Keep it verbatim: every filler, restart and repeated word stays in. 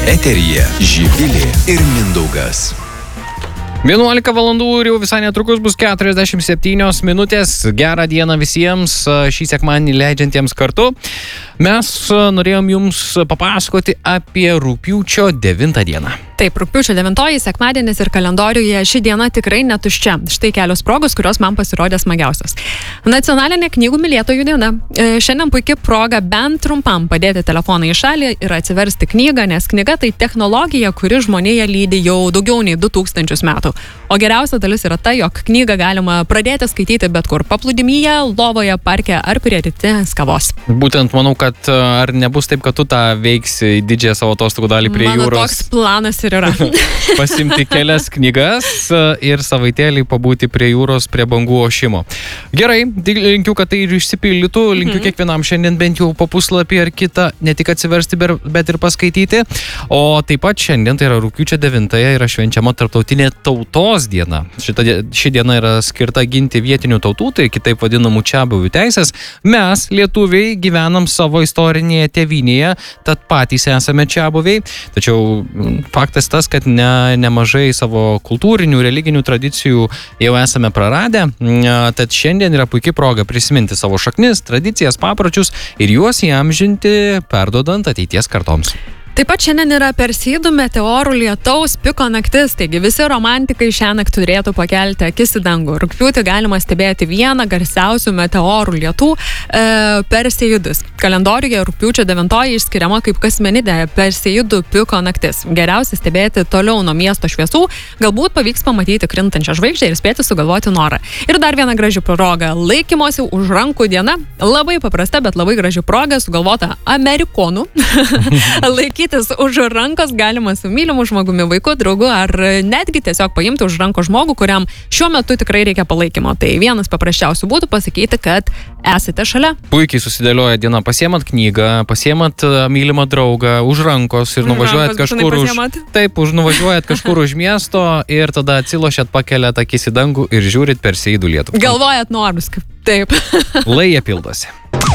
Eteryje Živilė ir Mindaugas. vienuolika valandų ir jau visai netrukus bus keturiasdešimt septynios minutės. Gerą dieną visiems šį sekmadienį leidžiantiems kartu. Mes norėjom jums papasakoti apie rugpjūčio devintą dieną. Taip, rugpjūčio devintoji, sekmadienis ir kalendoriuje ši diena tikrai netuščia. Štai kelios progos, kurios man pasirodė smagiausios. Nacionalinė knygų mylėtojų diena. Šiandien puikia proga bent trumpam padėti telefoną į šalį ir atsiversti knygą, nes knyga tai technologija, kuri žmonėje lydi jau daugiau nei du tūkstančius metų. O geriausia dalis yra ta, jog knygą galima pradėti skaityti bet kur paplūdimyje, lovoje, parke ar prie rytinės kavos. Būtent manau, kad ar nebus taip, kad tu tą veiksi didžiąją savo atostogų dalį prie Mano jūros. Mano toks planas ir yra. Pasimti kelias knygas ir savaitėlį pabūti prie jūros, prie bangų ošimo. Gerai, linkiu, kad tai ir išsipildytų, linkiu mm-hmm. kiekvienam šiandien bent jau po puslapį ar kitą ne tik atsiversti, bet ir paskaityti. O taip pat šiandien, tai yra rugpjūčio devintąją, yra švenčiama tarptautinė tautos diena. Šita, ši diena yra skirta ginti vietinių tautų, tai kitaip vadinamų čiabuvių teisės. Mes, lietuviai, gyvenam savo istorinėje tėvynėje, tad patys esame čiabuviai. Tačiau faktas tas, kad ne, nemažai savo kultūrinių, religinių tradicijų jau esame praradę, tad šiandien yra puikia proga prisiminti savo šaknis, tradicijas, papročius ir juos įamžinti, perdodant ateities kartoms. Taip pat šiandien yra Perseidų meteorų lietaus piko naktis, taigi visi romantikai šią naktį turėtų pakelti akis į dangų. Rugpjūtį galima stebėti vieną garsiausių meteorų lietų e, Perseidus. Kalendoriuje rugpjūčio devintoji išskiriama kaip kasmenidė Perseidų piko naktis. Geriausia stebėti toliau nuo miesto šviesų, galbūt pavyks pamatyti krintančią žvaigždę ir spėti sugalvoti norą. Ir dar viena graži proga - laikymosi už rankų diena. Labai paprasta, bet labai graži proga, sugalvota amerikonų. Laikyti už rankos galima su mylimu žmogumi, vaiku, draugu ar netgi tiesiog paimti už ranko žmogų, kuriam šiuo metu tikrai reikia palaikymo. Tai vienas paprasčiausių būtų pasakyti, kad esate šalia. Puikiai susidėlioja diena, pasiemat knygą, pasiemat mylimą draugą už rankos ir nuvažiuojat rankos, kažkur už... Taip, už nuvažiuojat kažkur už miesto ir tada atsilošiat, pakeliat akis į dangų ir žiūrit Perseidų lietų. Galvojat norus, kaip taip. Lai jie pildosi.